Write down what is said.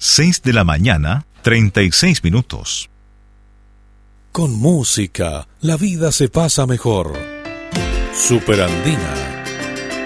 6:36 a.m. Con música, la vida se pasa mejor. Superandina.